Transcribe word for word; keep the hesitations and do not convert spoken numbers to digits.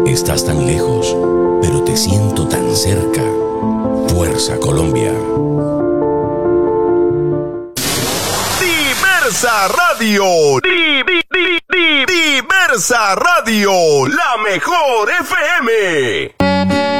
Estás tan lejos, pero te siento tan cerca. Fuerza Colombia. Diversa Radio. Di, di, di, di, Diversa Radio. La mejor F M.